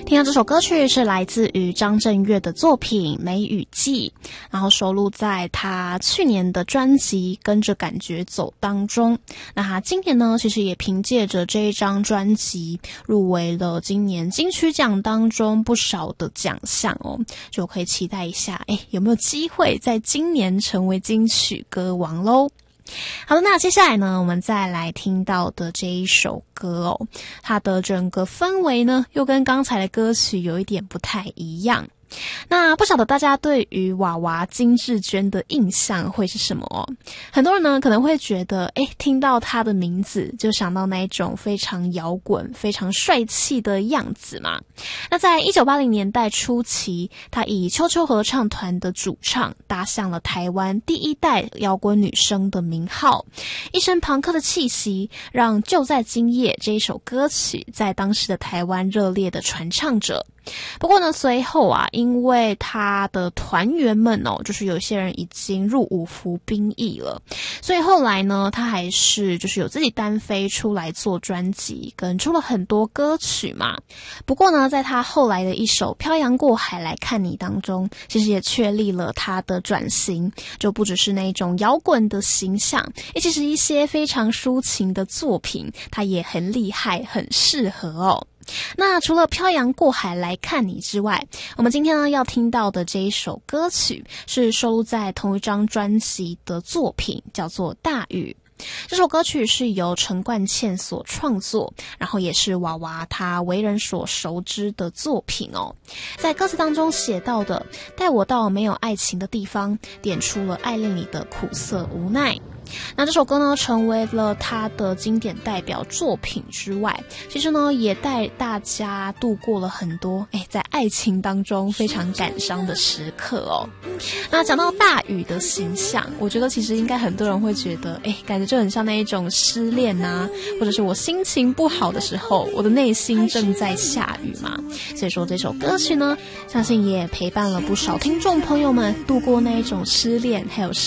听到这首歌曲是来自于张震岳的作品《梅雨季》，然后收录在他去年的专辑《跟着感觉走》当中。那他今年呢，其实也凭借着这一张专辑入围了今年金曲奖当中不少的奖项哦，就可以期待一下，有没有机会在今年成为金曲歌王咯。好的，那接下来呢，我们再来听到的这一首歌哦，它的整个氛围呢，又跟刚才的歌曲有一点不太一样。那不晓得大家对于娃娃金智娟的印象会是什么哦？很多人呢可能会觉得，听到她的名字就想到那一种非常摇滚、非常帅气的样子嘛。那在1980年代初期，她以秋秋合唱团的主唱搭上了台湾第一代摇滚女生的名号，一身朋克的气息，让《就在今夜》这一首歌曲在当时的台湾热烈的传唱着。不过呢，随后啊，因为他的团员们就是有些人已经入伍服兵役了，所以后来呢，他还是有自己单飞出来做专辑，跟出了很多歌曲嘛。不过呢，在他后来的一首《漂洋过海来看你》当中，其实也确立了他的转型，就不只是那种摇滚的形象，其实一些非常抒情的作品，他也很厉害，很适合哦。那除了漂洋过海来看你之外，我们今天呢要听到的这一首歌曲是收录在同一张专辑的作品，叫做《大雨》。这首歌曲是由陈冠茜所创作，然后也是娃娃他为人所熟知的作品哦。在歌词当中写到的，带我到没有爱情的地方，点出了爱恋里的苦涩无奈。那这首歌呢，成为了他的经典代表作品之外，其实呢，也带大家度过了很多在爱情当中非常感伤的时刻哦。那讲到大雨的形象，我觉得其实应该很多人会觉得，感觉就很像那一种失恋啊，或者是我心情不好的时候，我的内心正在下雨嘛。所以说这首歌曲呢，相信也陪伴了不少听众朋友们度过那一种失恋还有